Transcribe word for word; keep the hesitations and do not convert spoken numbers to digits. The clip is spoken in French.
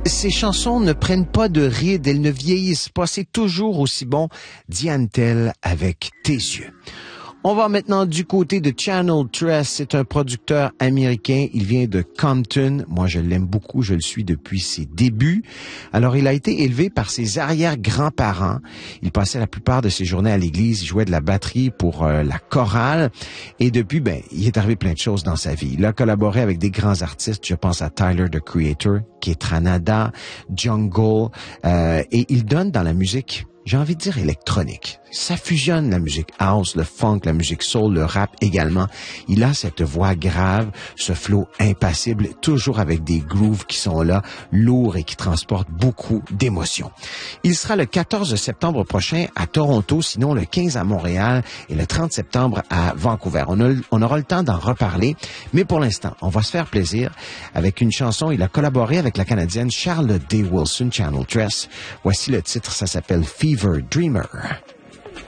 Ces chansons ne prennent pas de rides, elles ne vieillissent pas, c'est toujours aussi bon. Diane Tell avec Tes yeux. On va maintenant du côté de Channel Tres. C'est un producteur américain. Il vient de Compton. Moi, je l'aime beaucoup. Je le suis depuis ses débuts. Alors, il a été élevé par ses arrière-grands-parents. Il passait la plupart de ses journées à l'église. Il jouait de la batterie pour euh, la chorale. Et depuis, ben, il est arrivé plein de choses dans sa vie. Il a collaboré avec des grands artistes. Je pense à Tyler, the Creator, Keith Ranada, Jungle. Euh, et il donne dans la musique, j'ai envie de dire électronique. Ça fusionne la musique house, le funk, la musique soul, le rap également. Il a cette voix grave, ce flow impassible, toujours avec des grooves qui sont là, lourds et qui transportent beaucoup d'émotions. Il sera le quatorze septembre prochain à Toronto, sinon le quinze à Montréal et le trente septembre à Vancouver. On, a, on aura le temps d'en reparler, mais pour l'instant, on va se faire plaisir avec une chanson. Il a collaboré avec la Canadienne Charlotte Day Wilson, Channel Tres. Voici le titre, ça s'appelle Fever Dreamer.